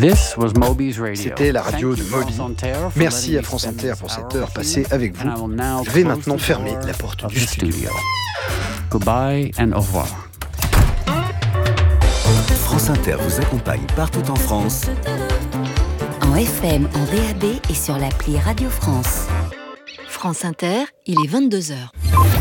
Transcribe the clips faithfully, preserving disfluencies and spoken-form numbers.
C'était la radio de Moby. Merci à France Inter pour cette heure passée avec vous. Je vais maintenant fermer la porte du studio. Goodbye and au revoir. France Inter vous accompagne partout en France. En F M, en D A B et sur l'appli Radio France. France Inter, il est vingt-deux heures.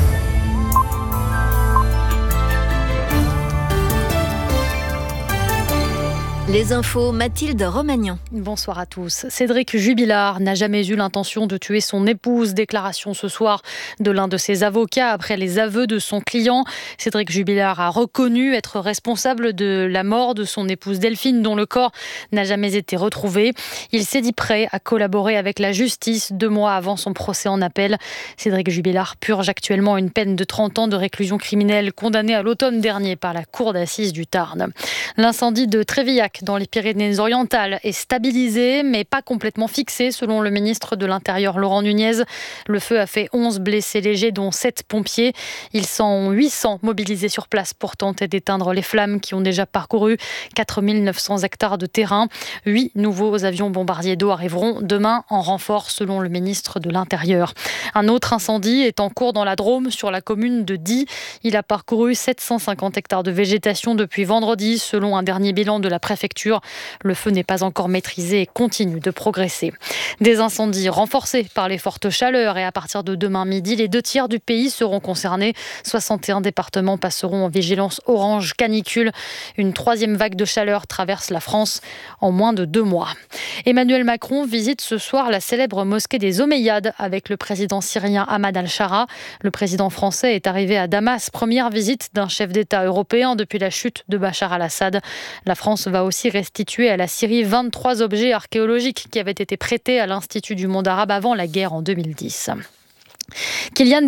Les infos, Mathilde Romagnan. Bonsoir à tous. Cédric Jubilard n'a jamais eu l'intention de tuer son épouse. Déclaration ce soir de l'un de ses avocats après les aveux de son client. Cédric Jubilard a reconnu être responsable de la mort de son épouse Delphine, dont le corps n'a jamais été retrouvé. Il s'est dit prêt à collaborer avec la justice deux mois avant son procès en appel. Cédric Jubilard purge actuellement une peine de trente ans de réclusion criminelle, condamné à l'automne dernier par la cour d'assises du Tarn. L'incendie de Trévillac dans les Pyrénées-Orientales est stabilisé, mais pas complètement fixé, selon le ministre de l'Intérieur Laurent Nunez. Le feu a fait onze blessés légers, dont sept pompiers. Ils sont huit cents mobilisés sur place pour tenter d'éteindre les flammes qui ont déjà parcouru quatre mille neuf cents hectares de terrain. Huit nouveaux avions bombardiers d'eau arriveront demain en renfort, selon le ministre de l'Intérieur. Un autre incendie est en cours dans la Drôme, sur la commune de Die. Il a parcouru sept cent cinquante hectares de végétation depuis vendredi, selon un dernier bilan de la préfecture. Le feu n'est pas encore maîtrisé et continue de progresser. Des incendies renforcés par les fortes chaleurs et à partir de demain midi, les deux tiers du pays seront concernés. soixante et un départements passeront en vigilance orange canicule. Une troisième vague de chaleur traverse la France en moins de deux mois. Emmanuel Macron visite ce soir la célèbre mosquée des Omeyyades avec le président syrien Ahmad al-Shara. Le président français est arrivé à Damas, première visite d'un chef d'État européen depuis la chute de Bachar al-Assad. La France va aussi restituer à la Syrie vingt-trois objets archéologiques qui avaient été prêtés à l'Institut du monde arabe avant la guerre en deux mille dix. Kylian